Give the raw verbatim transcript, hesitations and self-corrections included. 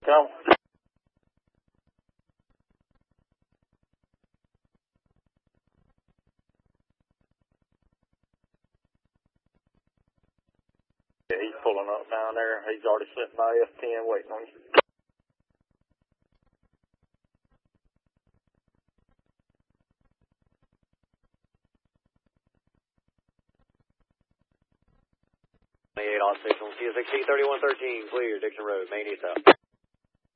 Come. Yeah, he's pulling up down there. He's already sitting by F ten waiting on you. twenty-eight off six on C S X T thirty-one thirteen, clear, Dixon Road, main east out.